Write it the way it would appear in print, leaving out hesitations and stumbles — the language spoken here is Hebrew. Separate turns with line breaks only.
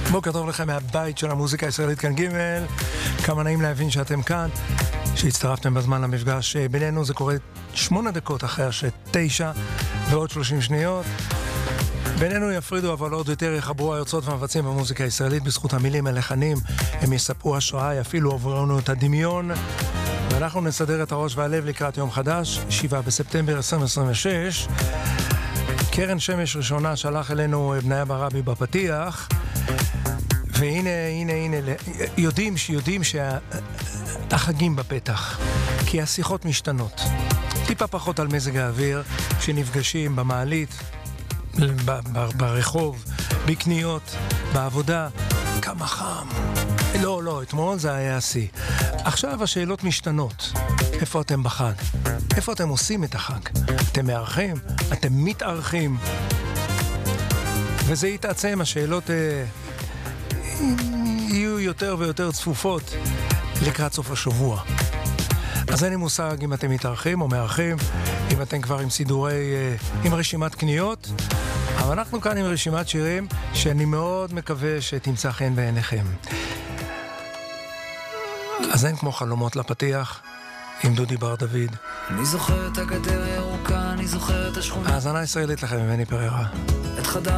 בוקר טוב לכם מהבית של המוזיקה הישראלית כאן ג'. כמה נעים להבין שאתם כאן, שהצטרפתם בזמן למפגש בינינו. זה קורה 8 דקות אחרי השעה 9 ועוד 30 שניות. בינינו יפרידו אבל עוד יותר יחברו היוצרות והמבצעים במוזיקה הישראלית. בזכות המילים הלחנים הם יספרו השראה, יפעילו עבורנו את הדמיון, ואנחנו נסדר את הראש והלב לקראת יום חדש, 7 בספטמבר 2026. קרן שמש ראשונה שלח אלינו בניה ברבי בפתיח, והנה יודעים שהחגים בפתח, כי השיחות משתנות. טיפה פחות על מזג האוויר, שנפגשים במעלית, ברחוב, בקניות, בעבודה. כמה חם. לא, אתמול זה היה השיא. עכשיו השאלות משתנות. איפה אתם בחג? איפה אתם עושים את החג? אתם מארחים? אתם מתארחים? וזה יתעצם, השאלות יהיו יותר ויותר צפופות לקראת סוף השבוע. אז אין לי מושג אם אתם מתארחים או מארחים, אם אתם כבר עם עם רשימת קניות, אבל אנחנו כאן עם רשימת שירים שאני מאוד מקווה שתמצא חן בעיניכם. אז אין כמו חלומות לפתיח עם דודי בר דוד.
אני זוכר את הגדר הירוקה, אני זוכר את השכונה.
האזנה ישראלית לכם ממני פררה.
את חדר